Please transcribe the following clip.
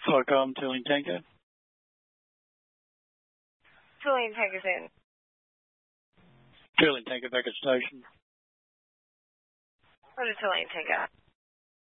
Welcome, Tuline Tango. Tuline Tango's in. Tuline Tango back at station. What is Tuline Tango?